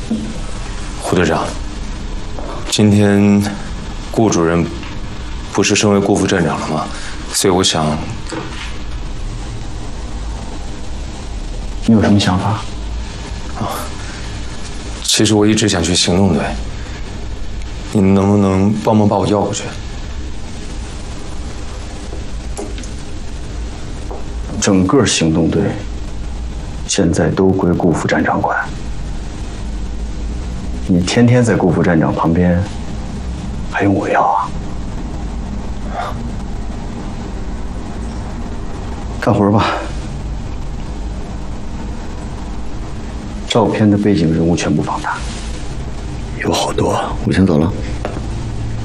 胡队长，今天顾主任不是升为顾副站长了吗？所以我想， 你有什么想法？ 其实我一直想去行动队，你能不能帮忙把我要过去？ 整个行动队现在都归顾副站长管，你天天在顾副站长旁边，还用我要啊？干活吧。照片的背景人物全部放大，有好多，我先走了。